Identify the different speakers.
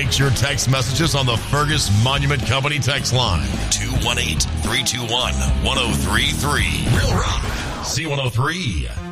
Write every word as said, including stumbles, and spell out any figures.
Speaker 1: takes your text messages on the Fergus Monument Company text line. two one eight, three two one, one oh three three. Real Rock. C one oh three.